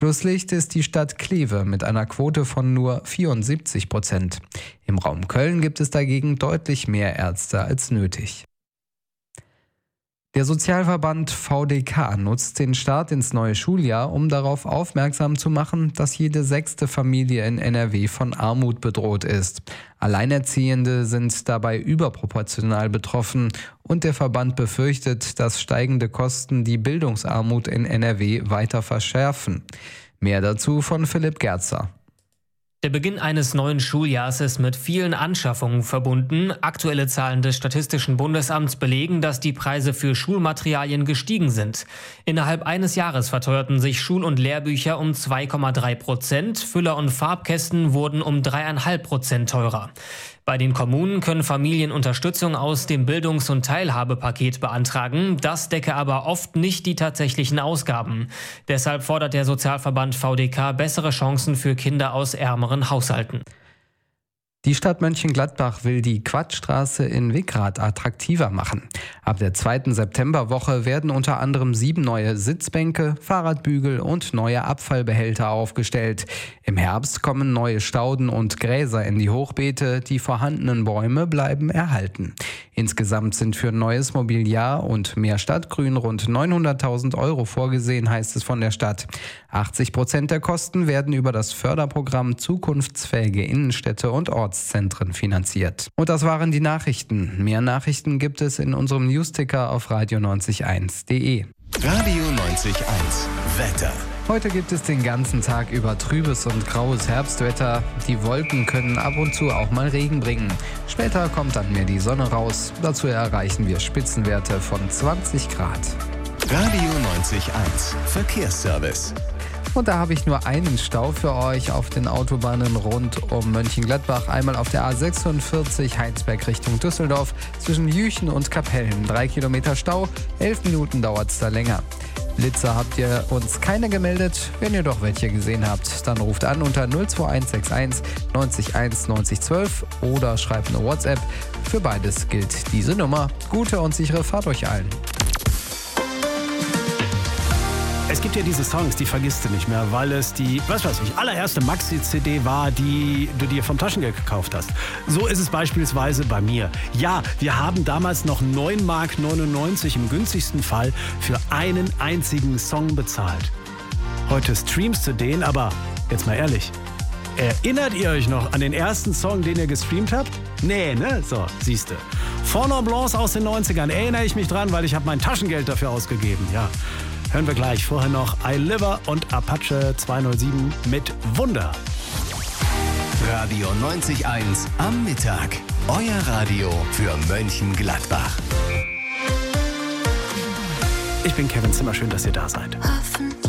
Schlusslicht ist die Stadt Kleve mit einer Quote von nur 74%. Im Raum Köln gibt es dagegen deutlich mehr Ärzte als nötig. Der Sozialverband VDK nutzt den Start ins neue Schuljahr, um darauf aufmerksam zu machen, dass jede 6. Familie in NRW von Armut bedroht ist. Alleinerziehende sind dabei überproportional betroffen und der Verband befürchtet, dass steigende Kosten die Bildungsarmut in NRW weiter verschärfen. Mehr dazu von Philipp Gerzer. Der Beginn eines neuen Schuljahrs ist mit vielen Anschaffungen verbunden. Aktuelle Zahlen des Statistischen Bundesamts belegen, dass die Preise für Schulmaterialien gestiegen sind. Innerhalb eines Jahres verteuerten sich Schul- und Lehrbücher um 2,3%, Füller und Farbkästen wurden um 3,5% teurer. Bei den Kommunen können Familien Unterstützung aus dem Bildungs- und Teilhabepaket beantragen. Das decke aber oft nicht die tatsächlichen Ausgaben. Deshalb fordert der Sozialverband VDK bessere Chancen für Kinder aus ärmeren Haushalten. Die Stadt Mönchengladbach will die Quadstraße in Wickrath attraktiver machen. Ab der 2. Septemberwoche werden unter anderem 7 neue Sitzbänke, Fahrradbügel und neue Abfallbehälter aufgestellt. Im Herbst kommen neue Stauden und Gräser in die Hochbeete, die vorhandenen Bäume bleiben erhalten. Insgesamt sind für neues Mobiliar und mehr Stadtgrün rund 900.000 € vorgesehen, heißt es von der Stadt. 80% der Kosten werden über das Förderprogramm Zukunftsfähige Innenstädte und Ortszentren finanziert. Und das waren die Nachrichten. Mehr Nachrichten gibt es in unserem Newsticker auf radio901.de. Radio 90.1 Wetter. Heute gibt es den ganzen Tag über trübes und graues Herbstwetter. Die Wolken können ab und zu auch mal Regen bringen. Später kommt dann mehr die Sonne raus. Dazu erreichen wir Spitzenwerte von 20 Grad. Radio 90.1 Verkehrsservice. Und da habe ich nur einen Stau für euch auf den Autobahnen rund um Mönchengladbach. Einmal auf der A46 Heinsberg Richtung Düsseldorf zwischen Jüchen und Kapellen. 3 Kilometer Stau, 11 Minuten dauert es da länger. Blitzer habt ihr uns keine gemeldet. Wenn ihr doch welche gesehen habt, dann ruft an unter 02161 90 1 90 12 oder schreibt eine WhatsApp. Für beides gilt diese Nummer. Gute und sichere Fahrt euch allen. Es gibt ja diese Songs, die vergisst du nicht mehr, weil es die, allererste Maxi-CD war, die du dir vom Taschengeld gekauft hast. So ist es beispielsweise bei mir. Ja, wir haben damals noch 9,99 Mark im günstigsten Fall für einen einzigen Song bezahlt. Heute streamst du den, aber jetzt mal ehrlich, erinnert ihr euch noch an den ersten Song, den ihr gestreamt habt? Nee, ne? So, siehste. Fond Blanc aus den 90ern, erinnere ich mich dran, weil ich habe mein Taschengeld dafür ausgegeben, ja. Hören wir gleich. Vorher noch I Liver und Apache 207 mit Wunder. Radio 90.1 am Mittag. Euer Radio für Mönchengladbach. Ich bin Kevin Zimmer. Schön, dass ihr da seid.